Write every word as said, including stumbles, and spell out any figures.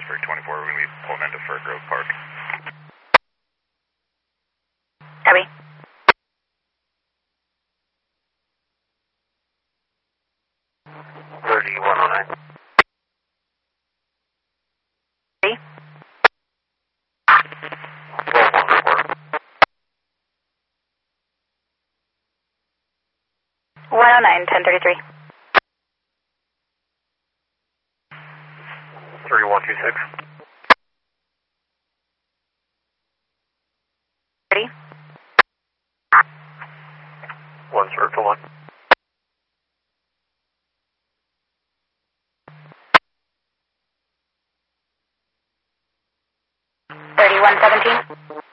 Pittsburgh twenty-four, we're going to be pulling into Fir Grove Park. Copy. thirty-one oh nine. Ready? twelve one report. one oh nine, ten thirty-three. thirty-one two six. Ready? one zero two one. thirty-one seventeen.